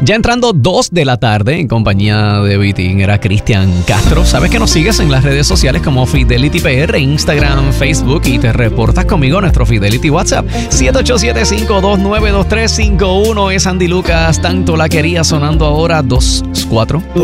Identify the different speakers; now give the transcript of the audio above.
Speaker 1: Ya entrando 2 de la tarde en compañía de Vitín, era Cristian Castro. Sabes que nos sigues en las redes sociales como Fidelity PR, Instagram, Facebook, y te reportas conmigo a nuestro Fidelity WhatsApp 787-529-2351. Es Andy Lucas, tanto la quería, sonando ahora 2-4.